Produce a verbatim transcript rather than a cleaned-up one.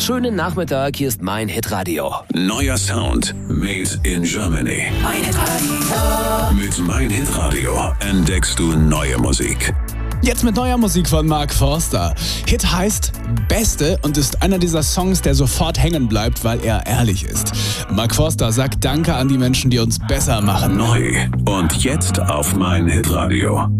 schönen Nachmittag. Hier ist mein Hitradio. Neuer Sound made in Germany. Mein Hitradio. Mit mein Hitradio entdeckst du neue Musik. Jetzt mit neuer Musik von Mark Forster. Hit heißt Beste und ist einer dieser Songs, der sofort hängen bleibt, weil er ehrlich ist. Mark Forster sagt Danke an die Menschen, die uns besser machen. Neu und jetzt auf mein Hitradio.